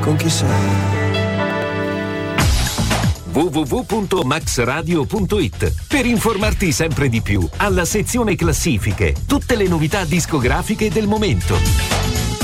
con chi sei. www.maxradio.it per informarti sempre di più. Alla sezione classifiche, tutte le novità discografiche del momento.